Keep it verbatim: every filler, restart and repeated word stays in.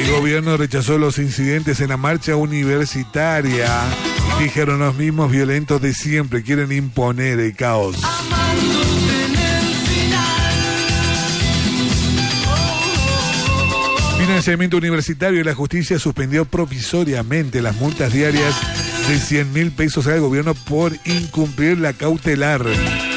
El gobierno rechazó los incidentes en la marcha universitaria. Dijeron los mismos violentos de siempre, quieren imponer el caos. Financiamiento universitario. La justicia suspendió provisoriamente las multas diarias de cien mil pesos al gobierno por incumplir la cautelar.